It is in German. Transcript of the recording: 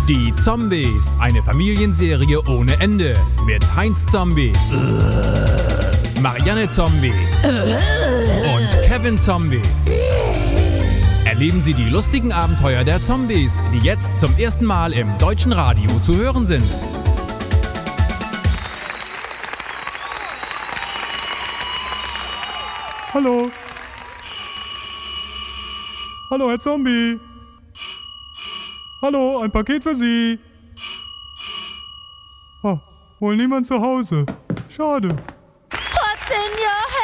Die Zombies, eine Familienserie ohne Ende. Mit Heinz Zombie, Marianne Zombie und Kevin Zombie. Erleben Sie die lustigen Abenteuer der Zombies, die jetzt zum ersten Mal im deutschen Radio zu hören sind. Hallo. Hallo, Herr Zombie. Hallo, ein Paket für Sie. Oh, wohl niemand zu Hause. Schade. What's in your